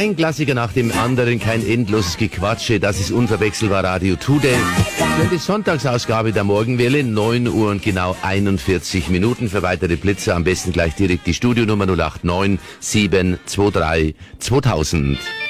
Ein Klassiker nach dem anderen, kein endloses Gequatsche, das ist unverwechselbar Radio Today. Für die Sonntagsausgabe der Morgenwelle, 9 Uhr und genau 41 Minuten. Für weitere Blitze am besten gleich direkt die Studionummer 089 723 2000.